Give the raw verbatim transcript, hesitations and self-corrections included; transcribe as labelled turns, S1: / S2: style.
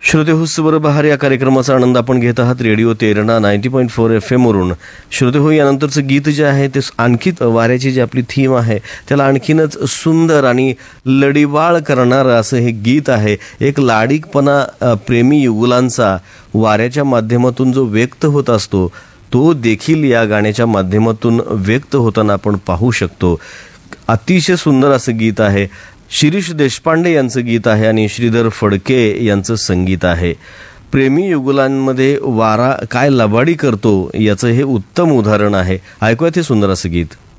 S1: श्रोते हो स्वर बहार या कार्यक्रमाचा आनंद आपण घेत आहात radio Terna ninety point four F M वरून. श्रोते हो, यानंतरचं गीत जे आहे ते आणखी वाऱ्याची जी आपली थीम आहे त्याला आणखीनच सुंदर आणि लढीवाळ करणारं असं हे गीत आहे. एक लाडिकपणा प्रेमी युगुलांचा वाऱ्याच्या माध्यमातून जो व्यक्त होत असतो तो देखील या गाण्याच्या माध्यमातून व्यक्त होताना आपण पाहू शकतो. अतिशय सुंदर असं गीत आहे. शिरीष देशपांडे यांचं गीत आहे आणि श्रीधर फडके यांचं संगीत आहे. प्रेमी युगुलांमध्ये वारा काय लबाडी करतो याचं हे उत्तम उदाहरण आहे. ऐकूयात हे सुंदर असं गीत.